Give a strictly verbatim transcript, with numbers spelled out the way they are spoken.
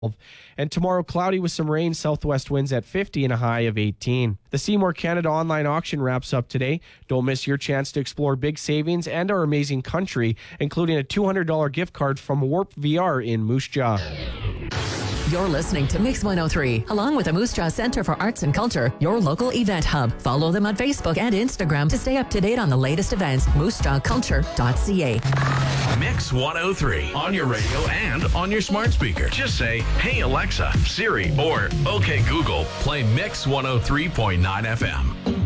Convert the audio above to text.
And tomorrow, cloudy with some rain, southwest winds at fifty and a high of eighteen. The Seymour Canada online auction wraps up today. Don't miss your chance to explore big savings and our amazing country, including a two hundred dollars gift card from Warp V R in Moose Jaw. You're listening to Mix one oh three, along with the Moose Jaw Center for Arts and Culture, your local event hub. Follow them on Facebook and Instagram to stay up to date on the latest events. moose jaw culture dot c a. Mix one oh three on your radio and on your smart speaker. Just say, "Hey Alexa, Siri," or "Okay Google, play Mix one oh three point nine F M."